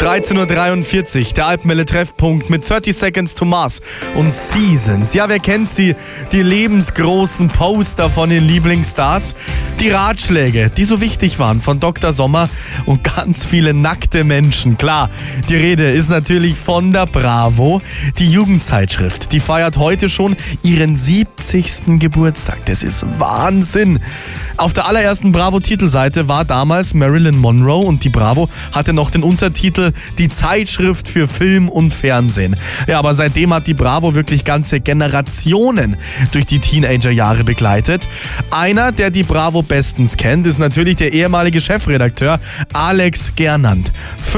13.43 Uhr, der Alpenwelle-Treffpunkt mit 30 Seconds to Mars und Seasons. Ja, wer kennt sie? Die lebensgroßen Poster von den Lieblingsstars. Die Ratschläge, die so wichtig waren von Dr. Sommer und ganz viele nackte Menschen. Klar, die Rede ist natürlich von der Bravo, die Jugendzeitschrift. Die feiert heute schon ihren 70. Geburtstag. Das ist Wahnsinn. Auf der allerersten Bravo-Titelseite war damals Marilyn Monroe und die Bravo hatte noch den Untertitel Die Zeitschrift für Film und Fernsehen. Ja, aber seitdem hat die Bravo wirklich ganze Generationen durch die Teenagerjahre begleitet. Einer, der die Bravo bestens kennt, ist natürlich der ehemalige Chefredakteur Alex Gernand.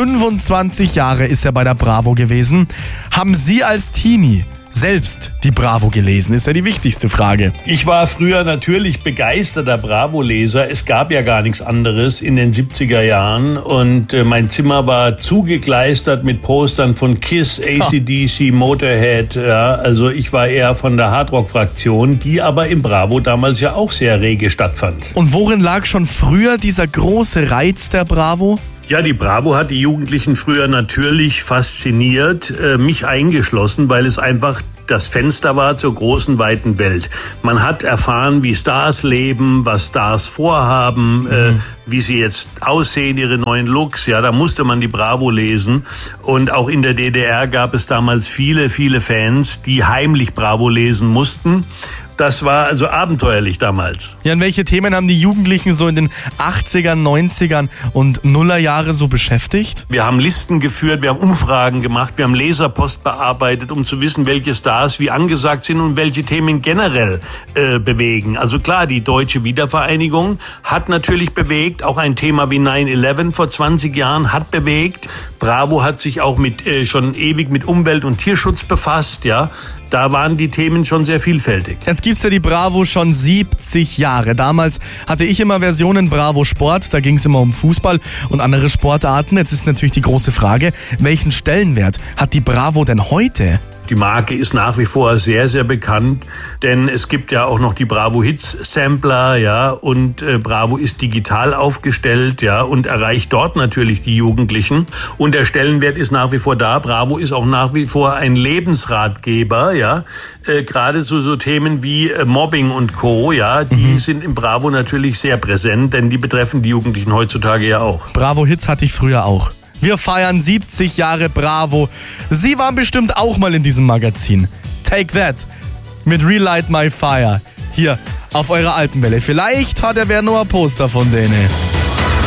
25 Jahre ist er bei der Bravo gewesen. Haben Sie als Teenie selbst die Bravo gelesen? Ist ja die wichtigste Frage. Ich war früher natürlich begeisterter Bravo-Leser. Es gab ja gar nichts anderes in den 70er Jahren und mein Zimmer war zugekleistert mit Postern von Kiss, AC/DC, Motorhead. Ja, also ich war eher von der Hardrock-Fraktion, die aber im Bravo damals ja auch sehr rege stattfand. Und worin lag schon früher dieser große Reiz der Bravo? Ja, die Bravo hat die Jugendlichen früher natürlich fasziniert, mich eingeschlossen, weil es einfach das Fenster war zur großen, weiten Welt. Man hat erfahren, wie Stars leben, was Stars vorhaben, wie sie jetzt aussehen, ihre neuen Looks. Ja, da musste man die Bravo lesen. Und auch in der DDR gab es damals viele, viele Fans, die heimlich Bravo lesen mussten. Das war also abenteuerlich damals. Ja, und welche Themen haben die Jugendlichen so in den 80ern, 90ern und Nullerjahre so beschäftigt? Wir haben Listen geführt, wir haben Umfragen gemacht, wir haben Leserpost bearbeitet, um zu wissen, welche Stars wie angesagt sind und welche Themen generell bewegen. Also klar, die deutsche Wiedervereinigung hat natürlich bewegt, auch ein Thema wie 9/11 vor 20 Jahren hat bewegt. Bravo hat sich auch schon ewig mit Umwelt- und Tierschutz befasst, ja. Da waren die Themen schon sehr vielfältig. Jetzt gibt's ja die Bravo schon 70 Jahre. Damals hatte ich immer Versionen Bravo Sport, da ging's immer um Fußball und andere Sportarten. Jetzt ist natürlich die große Frage, welchen Stellenwert hat die Bravo denn heute? Die Marke ist nach wie vor sehr, sehr bekannt, denn es gibt ja auch noch die Bravo Hits Sampler, ja, und Bravo ist digital aufgestellt, ja, und erreicht dort natürlich die Jugendlichen. Und der Stellenwert ist nach wie vor da. Bravo ist auch nach wie vor ein Lebensratgeber, ja, gerade so Themen wie Mobbing und Co., ja, die sind im Bravo natürlich sehr präsent, denn die betreffen die Jugendlichen heutzutage ja auch. Bravo Hits hatte ich früher auch. Wir feiern 70 Jahre Bravo. Sie waren bestimmt auch mal in diesem Magazin. Take That mit Relight My Fire. Hier auf eurer Alpenwelle. Vielleicht hat wer nur ein Poster von denen.